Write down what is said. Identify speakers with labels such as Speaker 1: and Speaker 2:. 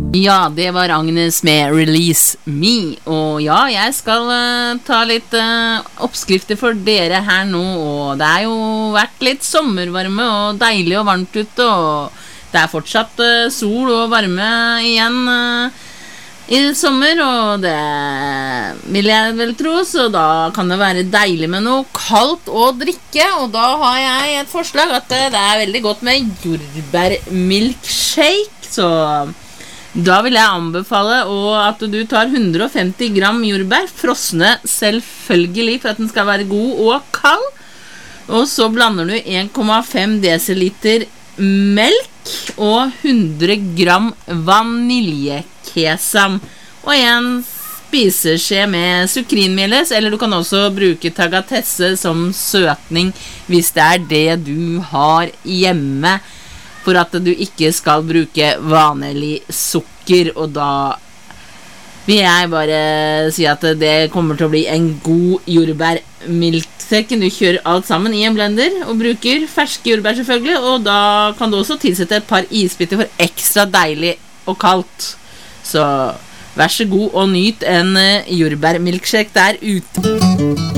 Speaker 1: Ja, det var Agnes med Release Me. Og ja, jeg skal ta litt oppskrifter for dere her nå. Og det er jo vært litt sommervarme og deilig og varmt ute. Og det er fortsatt sol og varme igjen i sommer. Og det vil jeg vel tro, så da kan det være deilig med noe kaldt å drikke. Og da har jeg et forslag at det er veldig godt med jordbærmilkshake. Så da vil jeg anbefale at du tar 150 gram jordbær, frosne selvfølgelig for at den skal være god og kald. Og så blander du 1,5 deciliter melk og 100 gram vaniljekesam. Og en spiseskje med sukrinmelis, eller du kan også bruke tagatesse som søtning hvis det er det du har hjemme, for at du ikke skal bruke vanlig sukker. Og da vil jeg bare si at det kommer til å bli en god jordbærmilkshake. Du kjører alt sammen i en blender og bruker ferske jordbær selvfølgelig, og da kan du også tilsette et par isbiter for ekstra deilig og kaldt. Så vær så god og nyt en jordbærmilkshake der ute.